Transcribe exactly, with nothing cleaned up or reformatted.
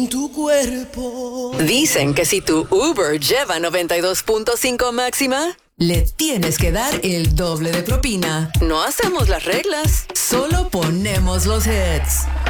Tu cuerpo. Dicen que si tu Uber lleva noventa y dos punto cinco máxima, le tienes que dar el doble de propina. No hacemos las reglas, solo ponemos los hits.